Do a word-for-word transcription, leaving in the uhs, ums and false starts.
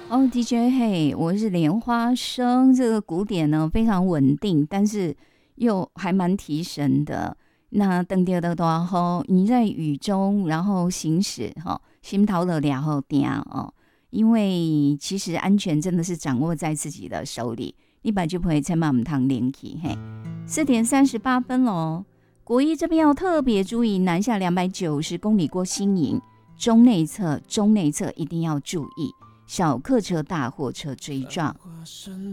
哦，D J 嘿，我是莲花生，这个鼓点呢非常稳定，但是又还蛮提神的。那登掉的多后，你在雨中然后行驶哈，心头的俩后点哦，因为其实安全真的是掌握在自己的手里，你把就不会千万唔通连起嘿。四点三十八分喽，国一这边要特别注意，南下两百九十公里过新营，中内侧中内侧一定要注意。小客车、大货车追撞。